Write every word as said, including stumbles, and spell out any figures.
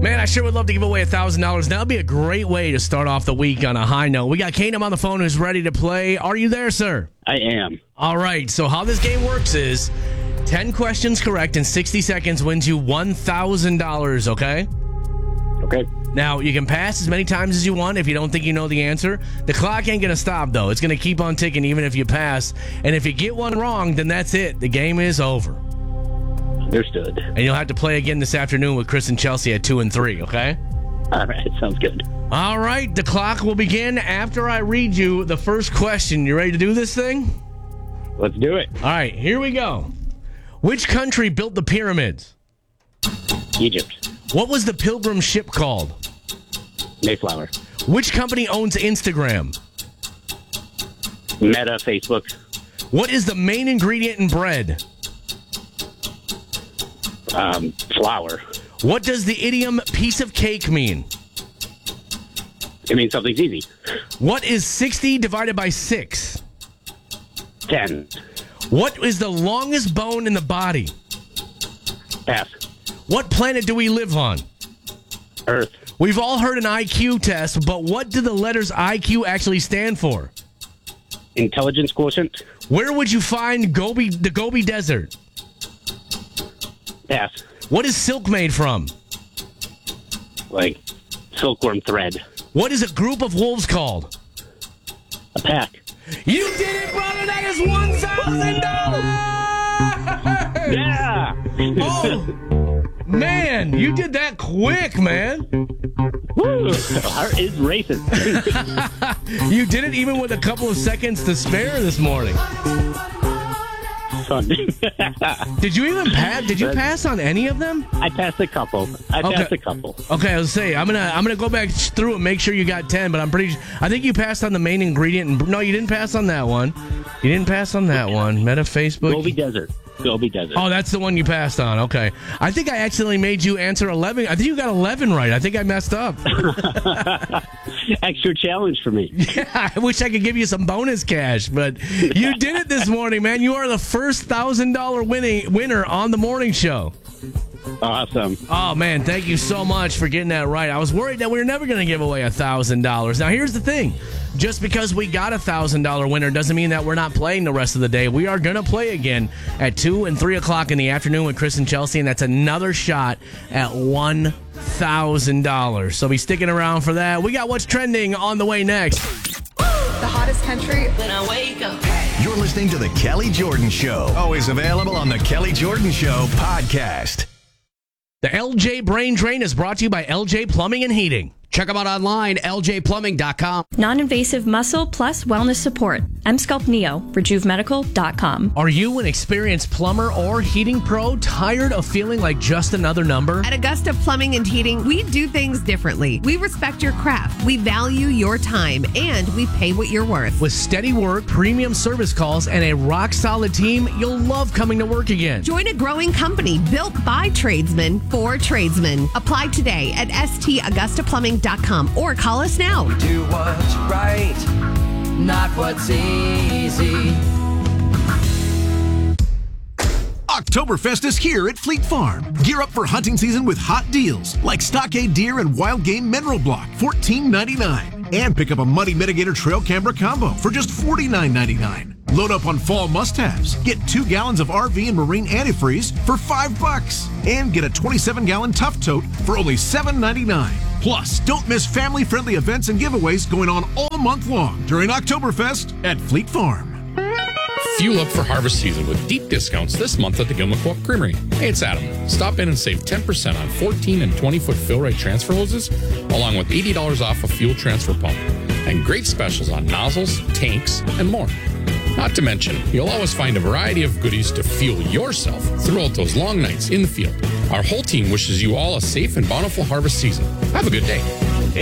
Man, I sure would love to give away one thousand dollars. That would be a great way to start off the week on a high note. We got Keenum on the phone who's ready to play. Are you there, sir? I am. All right, so how this game works is ten questions correct in sixty seconds wins you one thousand dollars, okay? Okay. Now, you can pass as many times as you want if you don't think you know the answer. The clock ain't going to stop, though. It's going to keep on ticking even if you pass. And if you get one wrong, then that's it. The game is over. Understood. And you'll have to play again this afternoon with Chris and Chelsea at two and three, okay? All right, sounds good. All right, the clock will begin after I read you the first question. You ready to do this thing? Let's do it. All right, here we go. Which country built the pyramids? Egypt. What was the pilgrim ship called? Mayflower. Which company owns Instagram? Meta, Facebook. What is the main ingredient in bread? Um, flour. What does the idiom piece of cake mean? It means something's easy. What is sixty divided by six? Ten. What is the longest bone in the body? Pass. What planet do we live on? Earth. We've all heard an I Q test, but what do the letters I Q actually stand for? Intelligence quotient. Where would you find Gobi, the Gobi Desert? Pass. What is silk made from? Like silkworm thread. What is a group of wolves called? A pack. You did it, brother! That is one thousand dollars! Yeah! Oh, man, you did that quick, man. Woo! Heart is racing. You did it even with a couple of seconds to spare this morning. Fun. Did you even pass? Did you pass on any of them? I passed a couple. I Okay. passed a couple. Okay, I was say I'm gonna I'm gonna go back through and make sure you got ten, but I'm pretty. I think you passed on the main ingredient. And, no, you didn't pass on that one. You didn't pass on that one. Meta Facebook. Gobi Desert. Gobi Desert. Oh, that's the one you passed on. Okay. I think I accidentally made you answer eleven. I think you got eleven right. I think I messed up. Extra challenge for me. Yeah, I wish I could give you some bonus cash, but you did it this morning, man. You are the first one thousand dollars winning winner on the morning show. Awesome. Oh, man, thank you so much for getting that right. I was worried that we were never going to give away one thousand dollars. Now, here's the thing. Just because we got a one thousand dollars winner doesn't mean that we're not playing the rest of the day. We are going to play again at two and three o'clock in the afternoon with Chris and Chelsea, and that's another shot at one thousand dollars. So be sticking around for that. We got what's trending on the way next. The hottest country. When I wake up. You're listening to The Kelly Jordan Show. Always available on The Kelly Jordan Show podcast. The L J Brain Drain is brought to you by L J Plumbing and Heating. Check them out online, L J plumbing dot com. Non-invasive muscle plus wellness support. Emsculpt Neo, rejuve medical dot com. Are you an experienced plumber or heating pro tired of feeling like just another number? At Augusta Plumbing and Heating, we do things differently. We respect your craft, we value your time, and we pay what you're worth. With steady work, premium service calls, and a rock-solid team, you'll love coming to work again. Join a growing company built by tradesmen for tradesmen. Apply today at S T Augusta Plumbing dot com or call us now. Do what's right, not what's easy. Oktoberfest is here at Fleet Farm. Gear up for hunting season with hot deals like Stockade Deer and Wild Game Mineral Block, fourteen ninety-nine. And pick up a Muddy Mitigator Trail Camera Combo for just forty-nine ninety-nine. Load up on fall must-haves. Get two gallons of R V and marine antifreeze for five bucks. And get a twenty-seven gallon Tough Tote for only seven ninety-nine. Plus, don't miss family-friendly events and giveaways going on all month long during Oktoberfest at Fleet Farm. Fuel up for harvest season with deep discounts this month at the Gilman-Quack Creamery. Hey, it's Adam. Stop in and save ten percent on fourteen and twenty foot fill-rate transfer hoses, along with eighty dollars off a fuel transfer pump. And great specials on nozzles, tanks, and more. Not to mention, you'll always find a variety of goodies to fuel yourself throughout those long nights in the field. Our whole team wishes you all a safe and bountiful harvest season. Have a good day.